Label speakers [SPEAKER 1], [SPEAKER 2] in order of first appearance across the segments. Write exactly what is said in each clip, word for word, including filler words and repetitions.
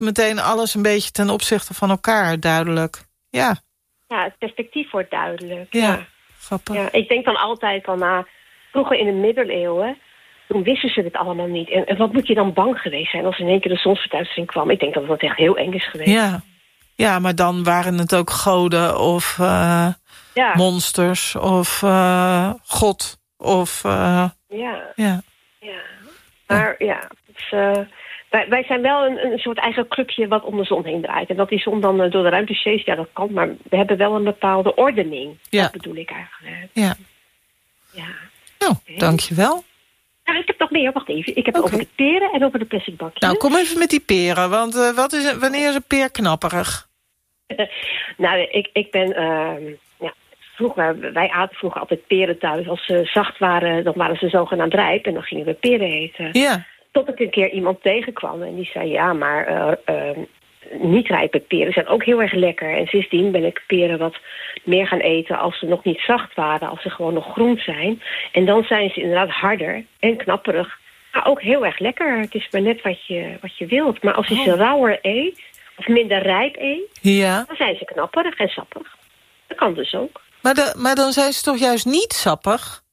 [SPEAKER 1] meteen alles een beetje ten opzichte van elkaar duidelijk. Ja.
[SPEAKER 2] Ja, het perspectief wordt duidelijk.
[SPEAKER 1] Ja,
[SPEAKER 2] ja.
[SPEAKER 1] grappig.
[SPEAKER 2] Ja, ik denk dan altijd van, nou, vroeger in de middeleeuwen, toen wisten ze dit allemaal niet. En, en wat moet je dan bang geweest zijn als in één keer de zonsverduistering kwam? Ik denk dat het echt heel eng is geweest.
[SPEAKER 1] Ja, ja, maar dan waren het ook goden of uh, ja. monsters of uh, God. Of, uh,
[SPEAKER 2] ja.
[SPEAKER 1] ja.
[SPEAKER 2] ja. Maar ja, dus, uh, wij, wij zijn wel een, een soort eigen clubje wat om de zon heen draait. En dat die zon dan uh, door de ruimte chase, ja, dat kan. Maar we hebben wel een bepaalde ordening. Ja. Dat bedoel ik eigenlijk.
[SPEAKER 1] Ja.
[SPEAKER 2] Ja.
[SPEAKER 1] Nou, okay. Dankjewel.
[SPEAKER 2] Nou, ik heb nog meer. Wacht even. Ik heb okay. over de peren en over de plastic bakjes.
[SPEAKER 1] Nou, kom even met die peren. Want uh, wat is, wanneer is een peer knapperig?
[SPEAKER 2] nou, ik, ik ben... Uh, ja, vroeger, wij aten vroeger altijd peren thuis. Als ze zacht waren, dan waren ze zogenaamd rijp. En dan gingen we peren eten.
[SPEAKER 1] Ja.
[SPEAKER 2] Tot ik een keer iemand tegenkwam. En die zei, ja, maar... Uh, uh, niet rijpe peren zijn ook heel erg lekker. En sindsdien ben ik peren wat meer gaan eten als ze nog niet zacht waren. Als ze gewoon nog groen zijn. En dan zijn ze inderdaad harder en knapperig. Maar ook heel erg lekker. Het is maar net wat je, wat je wilt. Maar als je oh. ze rauwer eet, of minder rijp eet...
[SPEAKER 1] Ja.
[SPEAKER 2] dan zijn ze knapperig en sappig. Dat kan dus ook.
[SPEAKER 1] Maar, de, maar dan zijn ze toch juist niet sappig?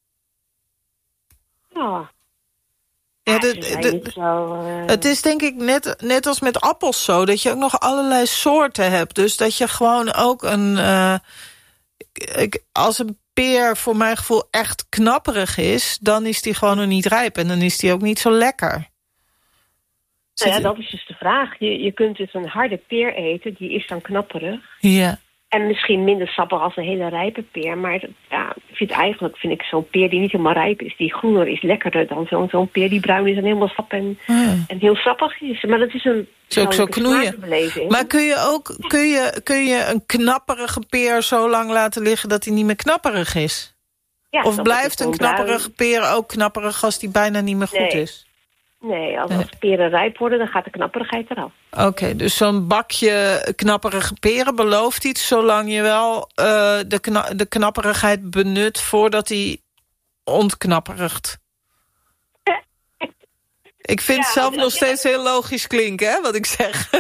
[SPEAKER 2] Ja.
[SPEAKER 1] Ja, de, de, de, zo, uh... Het is denk ik net, net als met appels zo... dat je ook nog allerlei soorten hebt. Dus dat je gewoon ook een... Uh, ik, als een peer voor mijn gevoel echt knapperig is... dan is die gewoon nog niet rijp. En dan is die ook niet zo lekker.
[SPEAKER 2] Nou ja, dat is dus de vraag. Je, je kunt dus een harde peer eten, die is dan knapperig.
[SPEAKER 1] Ja.
[SPEAKER 2] En misschien minder sappig als een hele rijpe peer. Maar ja, ik vind eigenlijk vind ik zo'n peer die niet helemaal rijp is... die groener is lekkerder dan zo'n zo'n peer die bruin is... en helemaal sap en, ah. en heel sappig is. Maar dat is een...
[SPEAKER 1] Zo ook zo knoeien. Maar kun je ook kun je, kun je een knapperige peer zo lang laten liggen... dat hij niet meer knapperig is? Ja, of blijft een knapperige bruin. peer ook knapperig... als die bijna niet meer goed
[SPEAKER 2] nee.
[SPEAKER 1] is?
[SPEAKER 2] Nee, als, als peren rijp worden, dan gaat de knapperigheid eraf.
[SPEAKER 1] Oké, okay, dus zo'n bakje knapperige peren belooft iets... zolang je wel uh, de, kna de knapperigheid benut voordat hij ontknapperigt. Ik vind ja, het zelf nog steeds ja. heel logisch klinken, hè, wat ik zeg.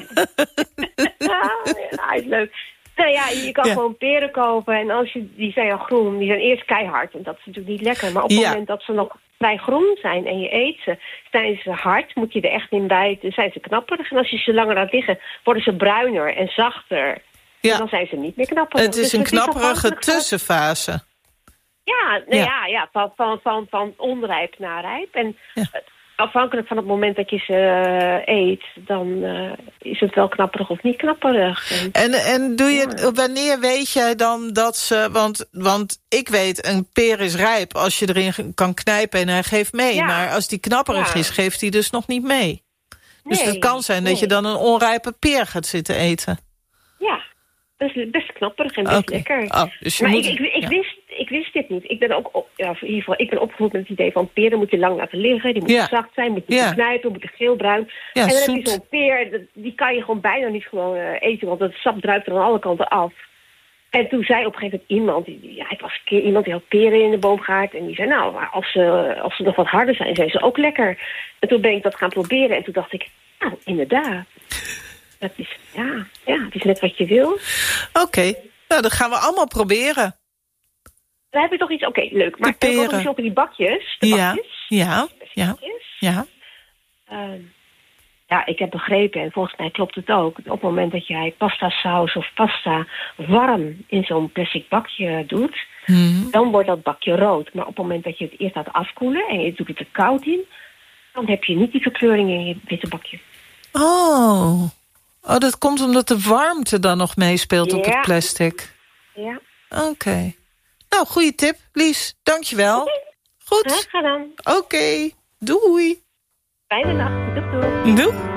[SPEAKER 2] Ja, ja, is leuk. Nou ja, je kan ja. gewoon peren kopen en als je, die zijn al groen, die zijn eerst keihard. En dat is natuurlijk niet lekker, maar op het ja. moment dat ze nog... vrij groen zijn en je eet ze, zijn ze hard, moet je er echt in bijten, zijn ze knapperig. En als je ze langer laat liggen, worden ze bruiner en zachter. Ja. En dan zijn ze niet meer knapperig.
[SPEAKER 1] Het is dus een het knapperige is tussenfase.
[SPEAKER 2] Ja, nou ja. ja, ja van, van, van, van onrijp naar rijp. En ja. afhankelijk van het moment dat je ze uh, eet, dan uh, is het wel knapperig of niet knapperig. En,
[SPEAKER 1] en, en doe je, ja. wanneer weet jij dan dat ze... Want, want ik weet, een peer is rijp als je erin kan knijpen en hij geeft mee. Ja. Maar als die knapperig ja. is, geeft hij dus nog niet mee. Dus nee, het kan zijn nee. dat je dan een onrijpe peer gaat zitten eten.
[SPEAKER 2] Ja, dat is best knapperig en best okay. lekker.
[SPEAKER 1] Oh, dus je
[SPEAKER 2] maar
[SPEAKER 1] moet,
[SPEAKER 2] ik, ik, ik
[SPEAKER 1] ja.
[SPEAKER 2] wist... Ik wist dit niet. Ik ben ook op, ja, in ieder geval, ik ben opgevoed met het idee van peren moet je lang laten liggen. Die moeten ja. zacht zijn, moet je ja. knijpen, moeten geelbruin.
[SPEAKER 1] Ja,
[SPEAKER 2] en dan
[SPEAKER 1] zoet.
[SPEAKER 2] heb je zo'n peer, die kan je gewoon bijna niet gewoon uh, eten, want het sap druipt er aan alle kanten af. En toen zei op een gegeven moment iemand, die, ja, ik was een keer iemand die had peren in de boomgaard. En die zei, nou, als ze, als ze nog wat harder zijn, zijn ze ook lekker. En toen ben ik dat gaan proberen en toen dacht ik, nou, inderdaad. Dat is, ja, ja, het is net wat je wil.
[SPEAKER 1] Oké, okay. Nou, dat gaan we allemaal proberen.
[SPEAKER 2] Dan heb je toch iets... Oké, okay, leuk. Maar kijk ook eens over die bakjes. De
[SPEAKER 1] ja,
[SPEAKER 2] bakjes.
[SPEAKER 1] Ja, ja, ja.
[SPEAKER 2] Uh, ja, ik heb begrepen, en volgens mij klopt het ook... op het moment dat jij pastasaus of pasta warm in zo'n plastic bakje doet... Mm-hmm. dan wordt dat bakje rood. Maar op het moment dat je het eerst laat afkoelen... en je doet het er koud in... dan heb je niet die verkleuring in je witte bakje.
[SPEAKER 1] Oh, oh dat komt omdat de warmte dan nog meespeelt ja. op het plastic.
[SPEAKER 2] Ja.
[SPEAKER 1] Oké. Okay. Nou, goede tip, Lies. Dankjewel.
[SPEAKER 2] Okay.
[SPEAKER 1] Goed.
[SPEAKER 2] Graag gedaan.
[SPEAKER 1] Oké, okay. Doei.
[SPEAKER 2] Fijne nacht. Doei doei.
[SPEAKER 1] Doei.